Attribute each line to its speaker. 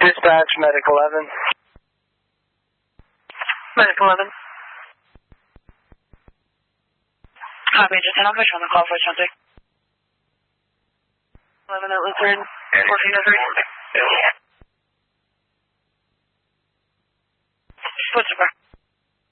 Speaker 1: Dispatch, Medic 11.
Speaker 2: Medic 11. Copy, just I'll push on the call for something. 11 at Lutheran, 1403.